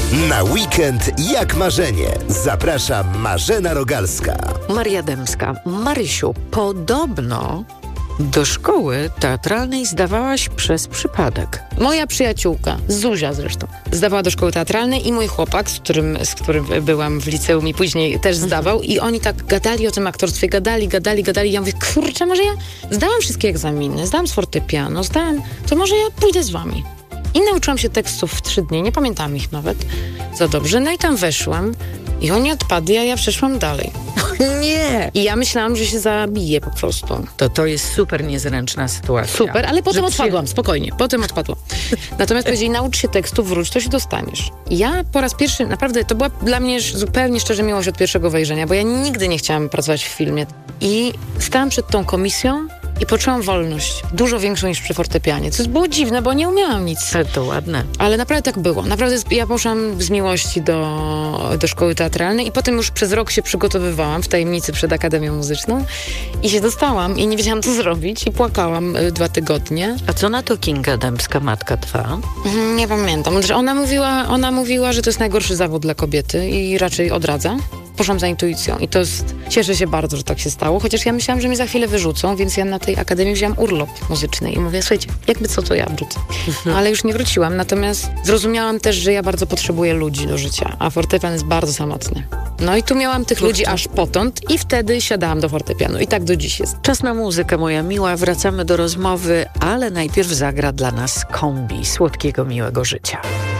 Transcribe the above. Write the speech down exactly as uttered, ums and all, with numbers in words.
Na weekend jak marzenie. Zaprasza Marzena Rogalska. Maria Dębska. Marysiu, podobno do szkoły teatralnej zdawałaś przez przypadek. Moja przyjaciółka, Zuzia zresztą, zdawała do szkoły teatralnej i mój chłopak, z którym, z którym byłam w liceum i później też zdawał i oni tak gadali o tym aktorstwie, gadali, gadali, gadali. Ja mówię, kurczę, może ja zdałam wszystkie egzaminy, zdałam z fortepianu, zdałam, to może ja pójdę z wami. I nauczyłam się tekstów w trzy dni, nie pamiętam ich nawet za dobrze. No i tam weszłam i oni odpadli, a ja przeszłam dalej. Nie! I ja myślałam, że się zabiję po prostu. To to jest super niezręczna sytuacja. Super, ale potem Że odpadłam, przy... spokojnie, potem odpadłam. Natomiast powiedzieli, naucz się tekstu, wróć, to się dostaniesz. I ja po raz pierwszy, naprawdę, to była dla mnie zupełnie szczerze miłość od pierwszego wejrzenia, bo ja nigdy nie chciałam pracować w filmie. I stałam przed tą komisją i poczułam wolność, dużo większą niż przy fortepianie. Co było dziwne, bo nie umiałam nic. Ale to ładne. Ale naprawdę tak było. Naprawdę ja poszłam z miłości do, do szkoły teatralnej i potem już przez rok się przygotowywałam w tajemnicy przed Akademią Muzyczną i się dostałam i nie wiedziałam, co zrobić i płakałam y, dwa tygodnie. A co na to Kinga Dębska, matka twa? Mhm, nie pamiętam. Że ona mówiła, ona mówiła, że to jest najgorszy zawód dla kobiety i raczej odradza. Poszłam za intuicją i to jest, cieszę się bardzo, że tak się stało, chociaż ja myślałam, że mnie za chwilę wyrzucą, więc ja na tej akademii wzięłam urlop muzyczny i mówię, słuchajcie, jakby co, to ja wrócę. Ale już nie wróciłam, natomiast zrozumiałam też, że ja bardzo potrzebuję ludzi do życia, a fortepian jest bardzo samotny. No i tu miałam tych ludzi aż potąd i wtedy siadałam do fortepianu i tak do dziś jest. Czas na muzykę, moja miła, wracamy do rozmowy, ale najpierw zagra dla nas kombi Słodkiego Miłego Życia.